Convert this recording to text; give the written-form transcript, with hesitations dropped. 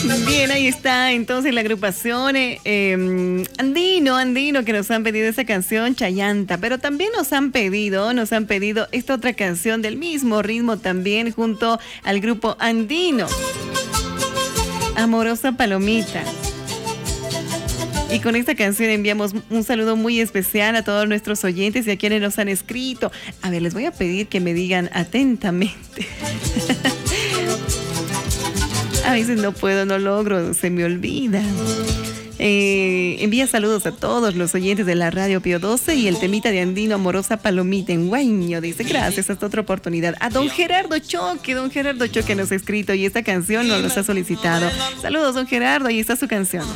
Bien, ahí está entonces la agrupación Andino, que nos han pedido esa canción Chayanta, pero también nos han pedido esta otra canción del mismo ritmo también junto al grupo Andino, Amorosa Palomita. Y con esta canción enviamos un saludo muy especial a todos nuestros oyentes y a quienes nos han escrito. A ver, les voy a pedir que me digan atentamente. A veces no puedo, no logro, se me olvida. Envía saludos a todos los oyentes de la Radio Pío 12 y el temita de Andino, Amorosa Palomita en Guaño. Dice, gracias, hasta otra oportunidad. A don Gerardo Choque nos ha escrito y esta canción nos ha solicitado. Saludos, don Gerardo, ahí está su canción.